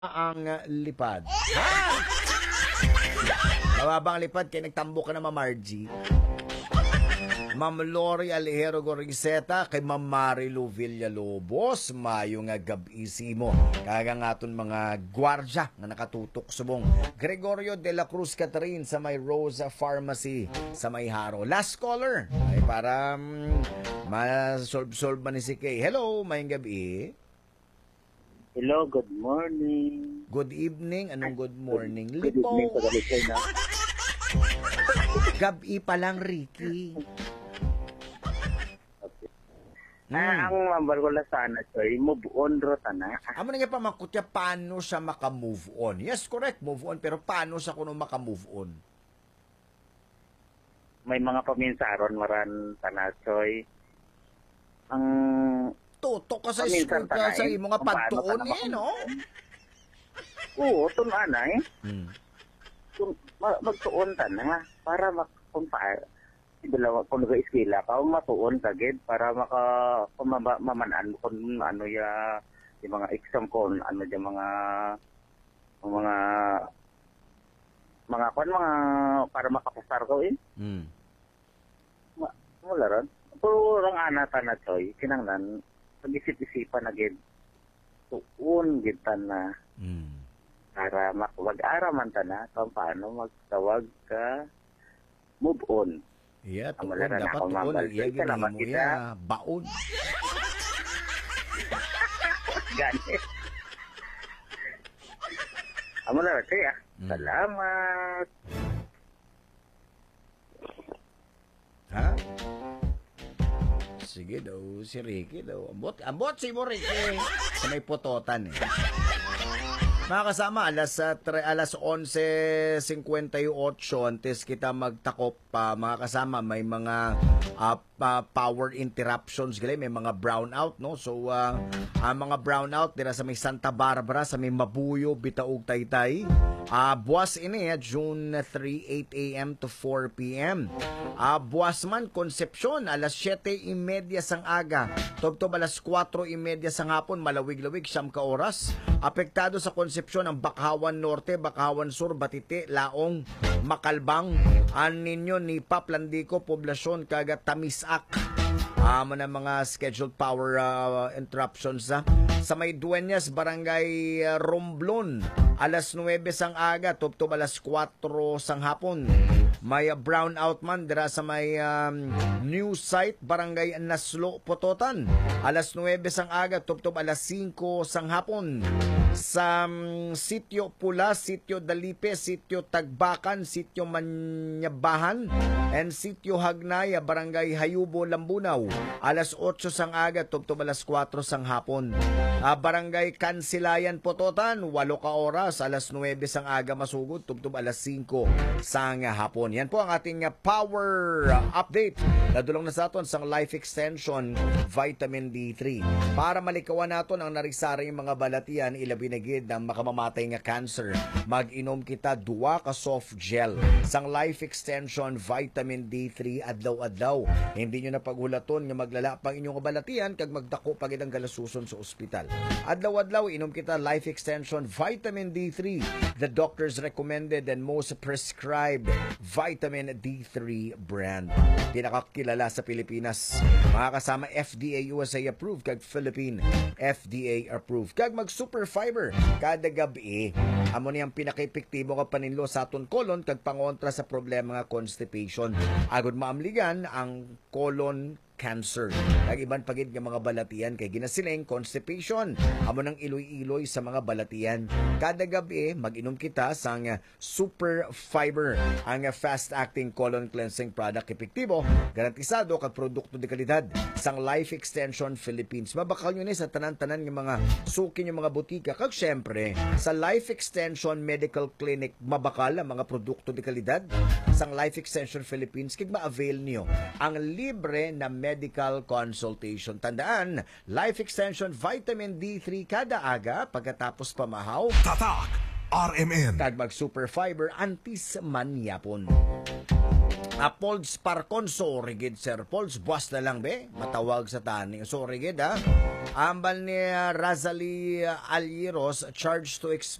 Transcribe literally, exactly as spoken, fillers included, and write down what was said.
ang lipad. Ha? Mababang lipad kaya nagtambo ka na, Ma'am Margie. Ma'am Lori Alejero Goriseta kay Ma'am Marilu Villalobos, mayo nga gab-isi mo. Kaga nga ton mga gwardya na nakatutok subong. Gregorio de la Cruz Catherine sa may Rosa Pharmacy sa may Haro. Last caller. Ay para um, ma-solve-solve man ni si Kay. Hello, mayong gabi. Hello, good morning. Good evening. Anong good morning? Good Lipo. evening, pagalisay na. Gabi pa lang, Ricky. Okay. Hmm. Ah, ang mambar ko lang sana, sir, move on ro na. Amo na nga pa makutya paano siya maka-move on. Yes, correct, move on. Pero paano siya kuno maka-move on? May mga paminsaron maran tanasoy. Ang Tutok ka sa paminsan school ka sa tanay, imo nga kung paano pagtuon ka na eh, no? Oo, tunan eh. Hmm. Kung ma- magtuon ta na para mak kung pa dalawa kung nag-eskwela ka matuon ka gid para maka kumama- mamanaan kung ano ya yung mga exam ko ano yung mga mga mga kon mga para makapasar ko eh Hmm. Ma- wala ron pero lang ana ta na choy kinanglan pag-isip-isipan na gid tuon gid ta na Hmm. para makwag-araman ta na kung paano magtawag ka move on. Yeah, tuon. Amala na Dapat ako, Ma'am tuon. Balsoy. Iya, Salamat ginimo kita. ya. Baon. Ganit. Amo na rin siya. Mm. Salamat. Ha? Sige daw, si Ricky daw. Ambot, ambot si mo Ricky. Sa may putotan eh. Mga kasama, alas, uh, tre, alas onse fifty-eight antes kita magtakop pa. Uh, mga kasama, may mga uh, uh, power interruptions gali, may mga brownout, no? So, uh, uh, mga brownout dira sa may Santa Barbara, sa may Mabuyo, Bitaug, Taytay. Uh, buwas ini, uh, June third, eight a.m. to four p.m. Uh, buwas man, Concepcion, alas siyete trenta sang aga. Tugtog alas kwatro trenta sang hapon, malawig-lawig, siyam ka oras. Apektado sa Concepcion ang Bakahawan Norte, Bakahawan Sur, Batite, Laong, Makalbang, Aninyo, Nipa, Plandico, Poblasyon, kaga Tamisak. Amo na mga scheduled power uh, interruptions ha. Sa may Dueñas, Barangay uh, Romblon, alas nuwebe sang aga, tubtob alas kwatro sang hapon. May uh, brownout man dira sa may um, new site, Barangay Naslo, Pototan. Alas nuwebe sang aga, tubtob alas singko sang hapon. Sa um, Sitio Pula, Sitio Dalipe, Sitio Tagbakan, Sitio Manyabahan, and Sitio Hagnaya, Barangay Hayubo, Lambunaw. Alas otso sang aga, tubtob alas kwatro sang hapon. Uh, Barangay Kansilayan, Pototan, walo ka oras, alas nuwebe sang aga masugod, tubtob alas singko sang hapon. Yan po ang ating uh, power uh, update. Nadulong na sa aton sang Life Extension Vitamin D three. Para malikawan naton ang narisaring mga balatian, ilabi na gid ng makamamatay nga cancer. Mag-inom kita duwa ka soft gel sang Life Extension Vitamin D three adlaw-adlaw. Hindi nyo na paghulaton nga maglala pang inyong balatian kag magdako pag ang galasuson sa ospital. Adlaw-adlaw inom kita Life Extension Vitamin D three, the doctor's recommended and most prescribed Vitamin D three brand. Pinakakilala sa Pilipinas. Mga kasama F D A U S A approved kag Philippine F D A approved. Kag mag super fiber kada gabi. Amo niyang pinaka-epektibo nga paninlo sa aton kolon kag pangontra sa problema nga constipation. Agud maamligan ang colon cancer. Kag iban pagid nga mga balatian kay ginasiling constipation. Amo nang iloy-iloy sa mga balatian. Kada gabi mag-inom kita sang super fiber, ang fast-acting colon cleansing product, epektibo, garantisado kag produkto de kalidad sang Life Extension Philippines. Mabakal nyo ni sa tanan-tanan ng mga suki ng mga butika. Kag syempre, sa Life Extension Medical Clinic, mabakal ang mga produkto de kalidad sang Life Extension Philippines. Kag ma-avail niyo ang libre na medical consultation. Tandaan, Life Extension Vitamin D three kada aga pagkatapos pamahaw. Tatak R M N. Kag mag super fiber antis manyapon. A Polds Parkon, sorry gid Sir Polds, buwas na lang be, matawag sa taning. Sorry gid ha. Ambal ni uh, Razali uh, Alieros charged to